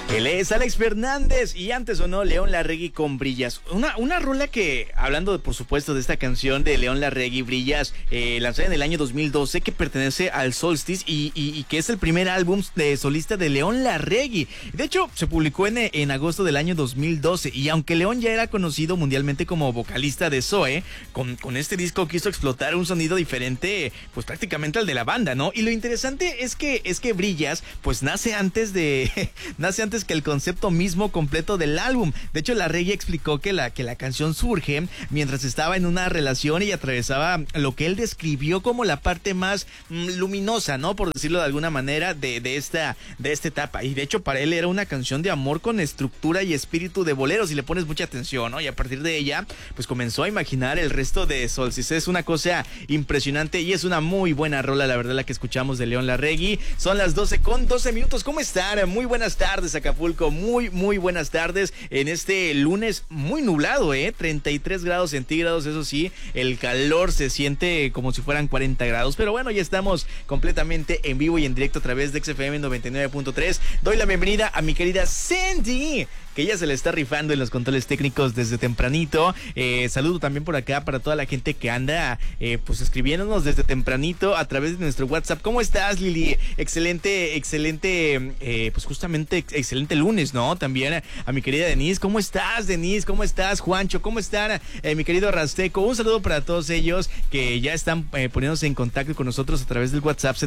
Él es Alex Fernández y antes sonó León Larregui con Brillas. Una rola que, hablando por supuesto de esta canción de León Larregui, Brillas, lanzada en el año 2012, que pertenece al Solstice y que es el primer álbum de solista de León Larregui. De hecho, se publicó en agosto del año 2012 y aunque León ya era conocido mundialmente como vocalista de Zoe, con este disco quiso explotar un sonido diferente, pues prácticamente al de la banda, ¿no? Y lo interesante es que Brillas, pues nace antes que el concepto mismo completo del álbum. De hecho, Larregui explicó que la canción surge mientras estaba en una relación y atravesaba lo que él describió como la parte más luminosa, ¿no? Por decirlo de alguna manera, de esta etapa. Y de hecho, para él era una canción de amor con estructura y espíritu de bolero, si le pones mucha atención, ¿no? Y a partir de ella, pues comenzó a imaginar el resto de Solstice. Es una cosa impresionante y es una muy buena rola, la verdad, la que escuchamos de León Larregui. Son las 12:12. ¿Cómo están? Muy buenas tardes, Acapulco. Muy buenas tardes en este lunes muy nublado, 33 grados centígrados, eso sí, el calor se siente como si fueran 40 grados, pero bueno, ya estamos completamente en vivo y en directo a través de XFM 99.3. Doy la bienvenida a mi querida Sandy, que ella se le está rifando en los controles técnicos desde tempranito. Saludo también por acá para toda la gente que anda pues escribiéndonos desde tempranito a través de nuestro WhatsApp. ¿Cómo estás, Lili? Excelente, pues justamente excelente lunes, ¿no? También a mi querida Denise. ¿Cómo estás, Denise? ¿Cómo estás, Juancho? ¿Cómo están, mi querido Rasteco? Un saludo para todos ellos que ya están poniéndose en contacto con nosotros a través del WhatsApp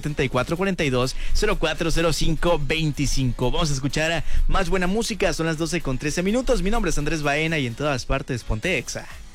7442-040525. Vamos a escuchar más buena música. Son las 12:13. Mi nombre es Andrés Baena y en todas partes ponte Exa.